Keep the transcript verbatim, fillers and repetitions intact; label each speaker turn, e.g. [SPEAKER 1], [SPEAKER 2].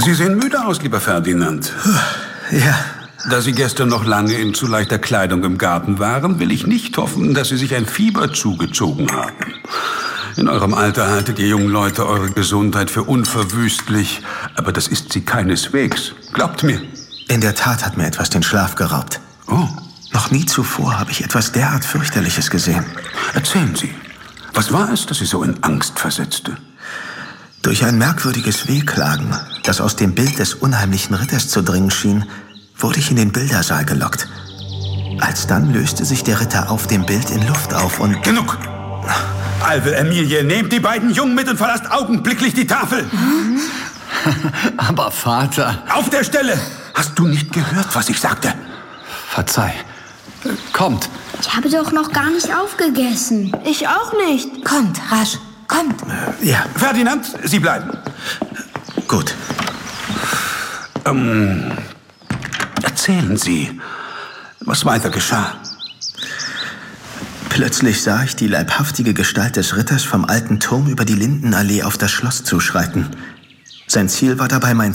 [SPEAKER 1] Sie sehen müde aus, lieber Ferdinand.
[SPEAKER 2] Ja.
[SPEAKER 1] Da Sie gestern noch lange in zu leichter Kleidung im Garten waren, will ich nicht hoffen, dass Sie sich ein Fieber zugezogen haben. In eurem Alter haltet ihr jungen Leute eure Gesundheit für unverwüstlich, aber das ist sie keineswegs. Glaubt mir.
[SPEAKER 2] In der Tat hat mir etwas den Schlaf geraubt.
[SPEAKER 1] Oh.
[SPEAKER 2] Noch nie zuvor habe ich etwas derart fürchterliches gesehen.
[SPEAKER 1] Erzählen Sie, was war es, das Sie so in Angst versetzte?
[SPEAKER 2] Durch ein merkwürdiges Wehklagen, das aus dem Bild des unheimlichen Ritters zu dringen schien, wurde ich in den Bildersaal gelockt. Alsdann löste sich der Ritter auf dem Bild in Luft auf und...
[SPEAKER 1] Genug! Alvel, Emilie, nehmt die beiden Jungen mit und verlasst augenblicklich die Tafel!
[SPEAKER 3] Hm? Aber Vater...
[SPEAKER 1] Auf der Stelle! Hast du nicht gehört, was ich sagte?
[SPEAKER 3] Verzeih. Kommt.
[SPEAKER 4] Ich habe doch noch gar nicht aufgegessen.
[SPEAKER 5] Ich auch nicht.
[SPEAKER 6] Kommt, rasch, kommt.
[SPEAKER 2] Äh, ja.
[SPEAKER 1] Ferdinand, Sie bleiben.
[SPEAKER 2] Gut.
[SPEAKER 1] Ähm, erzählen Sie, was weiter geschah.
[SPEAKER 2] Plötzlich sah ich die leibhaftige Gestalt des Ritters vom alten Turm über die Lindenallee auf das Schloss zuschreiten. Sein Ziel war dabei mein